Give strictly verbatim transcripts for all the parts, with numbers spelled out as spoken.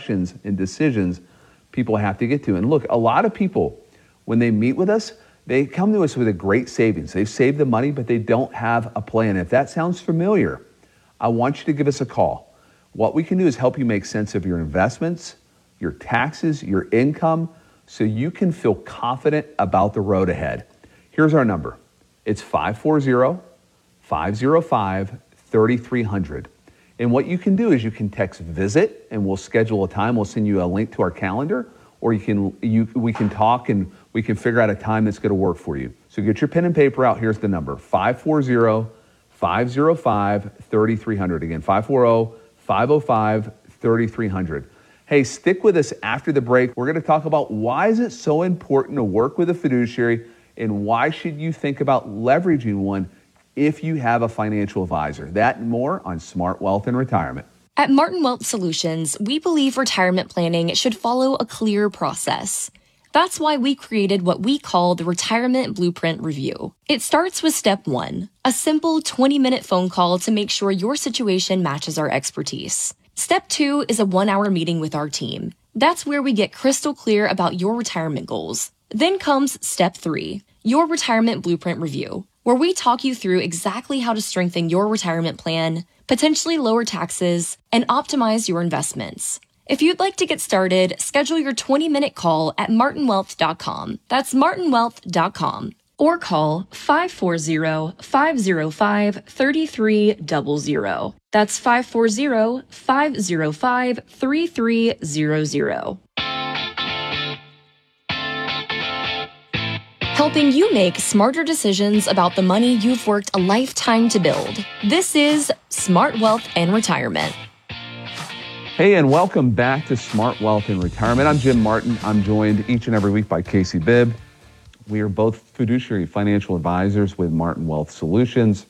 questions and decisions people have to get to. And look, a lot of people, when they meet with us, they come to us with a great savings. They've saved the money, but they don't have a plan. If that sounds familiar, I want you to give us a call. What we can do is help you make sense of your investments, your taxes, your income, so you can feel confident about the road ahead. Here's our number. It's five four zero, five zero five, three three zero zero. And what you can do is you can text VISIT and we'll schedule a time. We'll send you a link to our calendar, or you can you we can talk and we can figure out a time that's going to work for you. So get your pen and paper out. Here's the number, five four zero, five zero five, three three zero zero. Again, five four zero, five zero five, three three zero zero. Hey, stick with us after the break. We're going to talk about why is it so important to work with a fiduciary, and why should you think about leveraging one if you have a financial advisor. That and more on Smart Wealth and Retirement. At Martin Wealth Solutions, we believe retirement planning should follow a clear process. That's why we created what we call the Retirement Blueprint Review. It starts with step one, a simple twenty-minute phone call to make sure your situation matches our expertise. Step two is a one-hour meeting with our team. That's where we get crystal clear about your retirement goals. Then comes step three, your Retirement Blueprint Review, where we talk you through exactly how to strengthen your retirement plan, potentially lower taxes, and optimize your investments. If you'd like to get started, schedule your twenty-minute call at martin wealth dot com. That's martin wealth dot com. Or call five four zero, five zero five, three three zero zero. That's five four zero, five zero five, three three zero zero. Helping you make smarter decisions about the money you've worked a lifetime to build. This is Smart Wealth and Retirement. Hey, and welcome back to Smart Wealth and Retirement. I'm Jim Martin. I'm joined each and every week by Casey Bibb. We are both fiduciary financial advisors with Martin Wealth Solutions.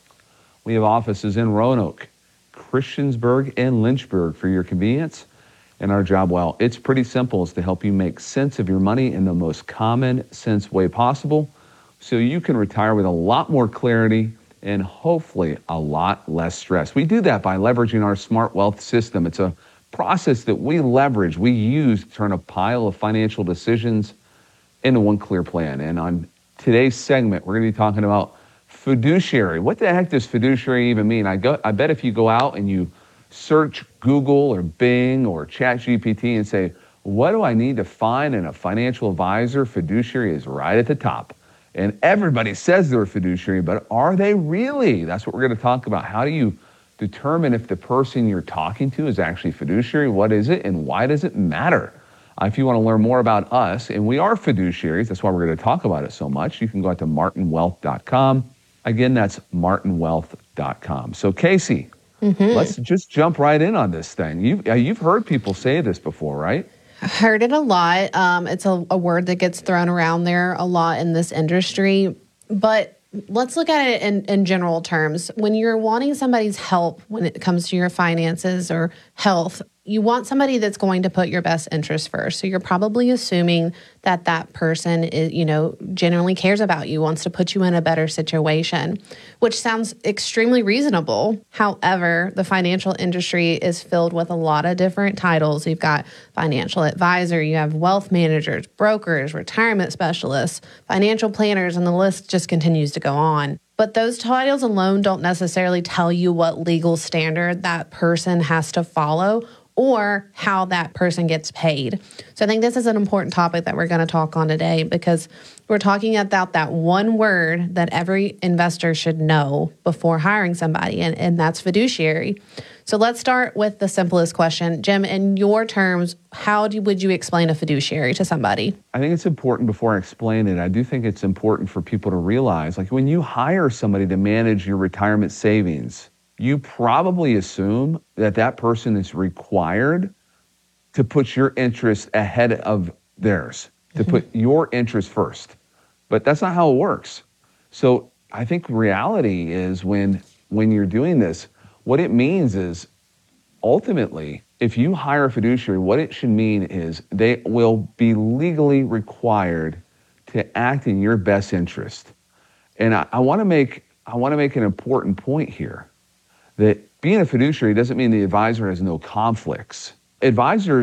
We have offices in Roanoke, Christiansburg, and Lynchburg for your convenience. And our job, well, it's pretty simple. It's to help you make sense of your money in the most common sense way possible, so you can retire with a lot more clarity and hopefully a lot less stress. We do that by leveraging our Smart Wealth system. It's a process that we leverage, we use to turn a pile of financial decisions into one clear plan. And on today's segment, we're going to be talking about fiduciary. What the heck does fiduciary even mean? I go, I bet if you go out and you search Google or Bing or ChatGPT and say, what do I need to find in a financial advisor? Fiduciary is right at the top. And everybody says they're a fiduciary, but are they really? That's what we're going to talk about. How do you determine if the person you're talking to is actually fiduciary? What is it, and why does it matter? Uh, if you want to learn more about us, and we are fiduciaries, that's why we're going to talk about it so much, you can go out to martin wealth dot com. Again, that's martin wealth dot com. So Casey, mm-hmm. let's just jump right in on this thing. You've, uh, you've heard people say this before, right? I've heard it a lot. Um, it's a, a word that gets thrown around there a lot in this industry. But let's look at it in, in general terms. When you're wanting somebody's help when it comes to your finances or health, you want somebody that's going to put your best interest first. So you're probably assuming that that person is, you know, genuinely cares about you, wants to put you in a better situation, which sounds extremely reasonable. However, the financial industry is filled with a lot of different titles. You've got financial advisor, you have wealth managers, brokers, retirement specialists, financial planners, and the list just continues to go on. But those titles alone don't necessarily tell you what legal standard that person has to follow or how that person gets paid. So I think this is an important topic that we're going to talk on today, because we're talking about that one word that every investor should know before hiring somebody, and, and that's fiduciary. So let's start with the simplest question. Jim, in your terms, how do, would you explain a fiduciary to somebody? I think it's important, before I explain it, I do think it's important for people to realize, like when you hire somebody to manage your retirement savings, you probably assume that that person is required to put your interest ahead of theirs, to mm-hmm. put your interest first. But that's not how it works. So I think reality is when when you're doing this, what it means is ultimately, if you hire a fiduciary, what it should mean is they will be legally required to act in your best interest. And I, I want to make I want to make an important point here, that being a fiduciary doesn't mean the advisor has no conflicts. Advisors